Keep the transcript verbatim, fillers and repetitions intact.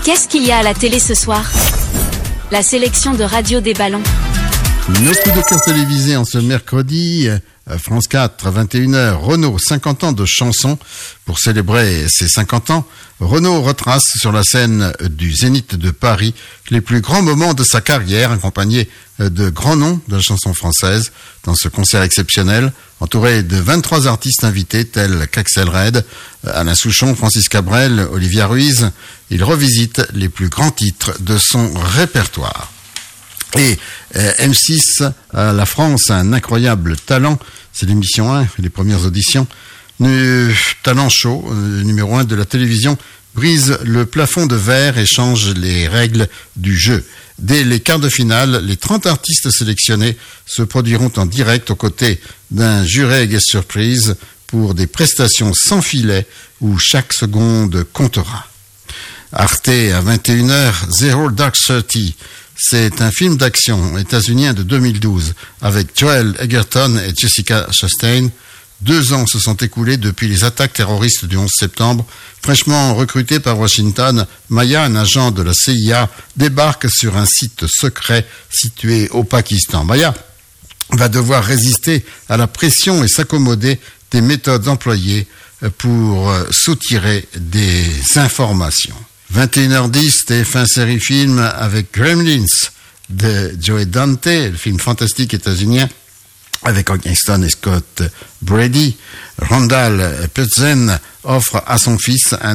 Qu'est-ce qu'il y a à la télé ce soir? La sélection de Radio des Ballons. Notre coup de cœur télévisé en ce mercredi, France quatre, vingt et une heures. Renaud, cinquante ans de chansons. Pour célébrer ses cinquante ans, Renaud retrace sur la scène du Zénith de Paris les plus grands moments de sa carrière, accompagné de grands noms de la chanson française. Dans ce concert exceptionnel, entouré de vingt-trois artistes invités tels qu'Axel Red, Alain Souchon, Francis Cabrel, Olivia Ruiz, il revisite les plus grands titres de son répertoire. Et euh, M six, euh, la France a un incroyable talent. C'est l'émission un, les premières auditions. Le talent show, euh, numéro un de la télévision, brise le plafond de verre et change les règles du jeu. Dès les quarts de finale, les trente artistes sélectionnés se produiront en direct aux côtés d'un jury guest surprise pour des prestations sans filet où chaque seconde comptera. Arte à vingt et une heures, Zero Dark Thirty. C'est un film d'action états-unien de deux mille douze avec Joel Edgerton et Jessica Chastain. Deux ans se sont écoulés depuis les attaques terroristes du onze septembre. Fraîchement recrutée par Washington, Maya, un agent de la C I A, débarque sur un site secret situé au Pakistan. Maya va devoir résister à la pression et s'accommoder des méthodes employées pour soutirer des informations. vingt et une heures dix, T F un série film avec Gremlins de Joe Dante, le film fantastique états-unien avec Kingston et Scott Brady. Randall Peterson offre à son fils un